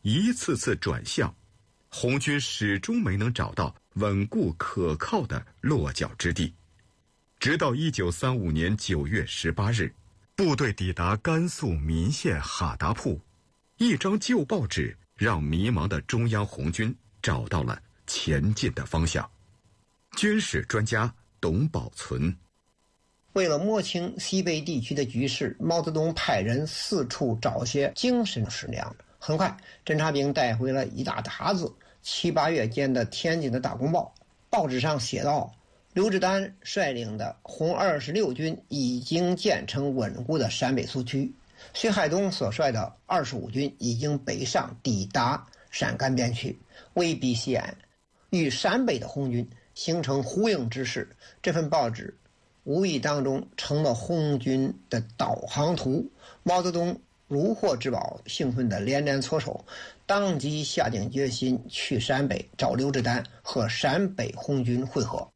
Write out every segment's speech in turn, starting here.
一次次转向，红军始终没能找到稳固可靠的落脚之地。直到1935年9月18日，部队抵达甘肃岷县哈达铺，一张旧报纸让迷茫的中央红军找到了前进的方向。军事专家董保存： 为了摸清西北地区的局势，毛泽东派人四处找些精神食粮。很快，侦察兵带回了一大沓子7、8月间的天津的大公报。报纸上写道，刘志丹率领的红26军已经建成稳固的陕北苏区，薛海东所率的25军已经北上抵达陕甘边区，威逼西安，与陕北的红军形成呼应之势。这份报纸无意当中成了红军的导航图。毛泽东如获至宝，兴奋地连连搓手，当即下定决心去陕北找刘志丹和陕北红军会合。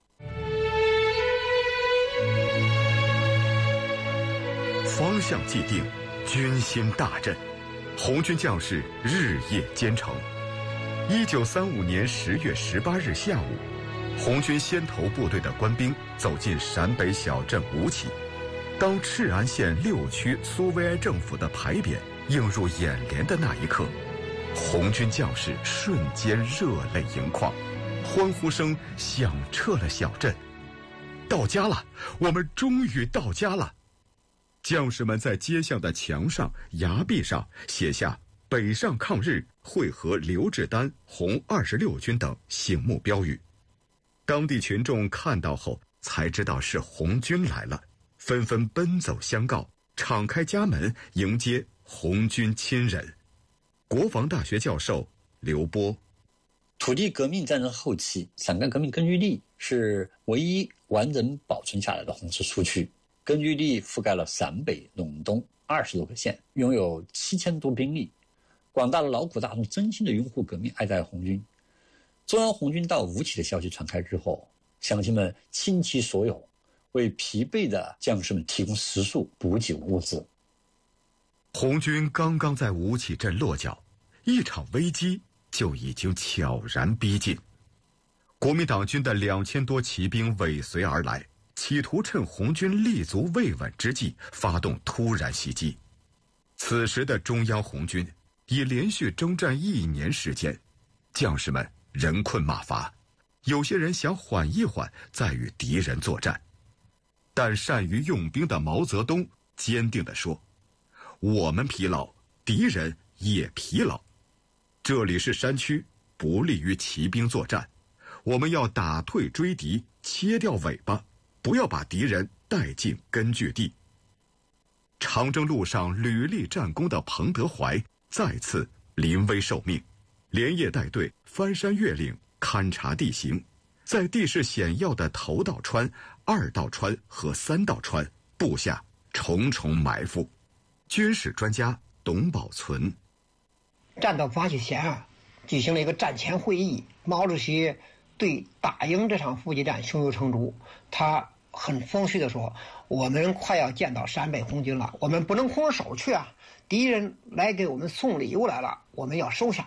方向既定，军心大振，红军将士日夜兼程。1935年10月18日下午，红军先头部队的官兵走进陕北小镇吴起。当赤安县6区苏维埃政府的牌匾映入眼帘的那一刻，红军将士瞬间热泪盈眶，欢呼声响彻了小镇。到家了，我们终于到家了！将士们在街巷的墙上、崖壁上写下“北上抗日，会合刘志丹红26军”等醒目标语。当地群众看到后才知道是红军来了，纷纷奔走相告，敞开家门迎接红军亲人。国防大学教授刘波： 土地革命战争后期，陕甘革命根据地是唯一完整保存下来的红十苏区。根据地覆盖了陕北、陇东20多个县，拥有7000多兵力。广大的劳苦大众真心的拥护革命，爱戴红军。中央红军到吴起的消息传开之后，乡亲们倾其所有，为疲惫的将士们提供食宿、补给物资。 红军刚刚在吴起镇落脚，一场危机就已经悄然逼近。国民党军的2000多骑兵尾随而来，企图趁红军立足未稳之际发动突然袭击。此时的中央红军已连续征战1年时间，将士们人困马乏，有些人想缓一缓再与敌人作战。但善于用兵的毛泽东坚定地说：我们疲劳，敌人也疲劳。这里是山区，不利于骑兵作战，我们要打退追敌，切掉尾巴，不要把敌人带进根据地。长征路上屡立战功的彭德怀再次临危受命，连夜带队翻山越岭，勘察地形，在地势险要的头道川、2道川和3道川布下重重埋伏。军事专家董保存： 战斗发起前举行了一个战前会议，毛主席对打赢这场伏击战胸有成竹。他很风趣地说：我们快要见到陕北红军了，我们不能空着手去啊！敌人来给我们送礼物来了，我们要收下。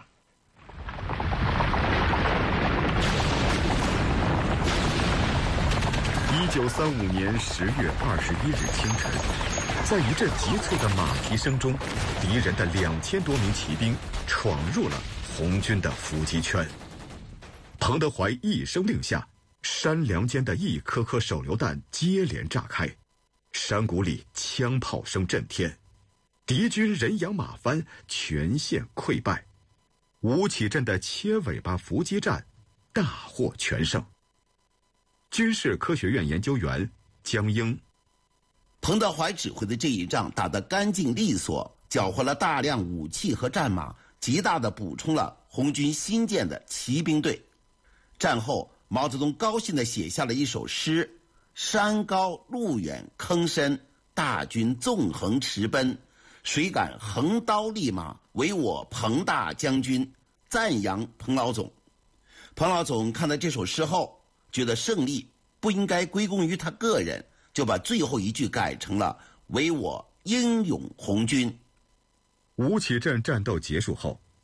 1935年10月21日清晨，在一阵急促的马蹄声中，敌人的2000多名骑兵闯入了红军的伏击圈。彭德怀一声令下，山梁间的一颗颗手榴弹接连炸开，山谷里枪炮声震天，敌军人仰马翻，全线溃败。吴起镇的切尾巴伏击战大获全胜。军事科学院研究员江英： 彭德怀指挥的这一仗打得干净利索，缴获了大量武器和战马，极大地补充了红军新建的骑兵队。战后，毛泽东高兴地写下了一首诗：山高路远坑深，大军纵横驰奔，谁敢横刀立马，唯我彭大将军，赞扬彭老总。彭老总看到这首诗后，觉得胜利不应该归功于他个人，就把最后一句改成了唯我英勇红军。 吴起镇战斗结束后，